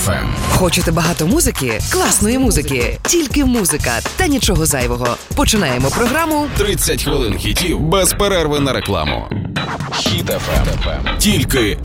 FM. Хочете багато музики? Класної музики. Тільки музика та нічого зайвого. Починаємо програму 30 хвилин хітів без перерви на рекламу. Хіт FM. Тільки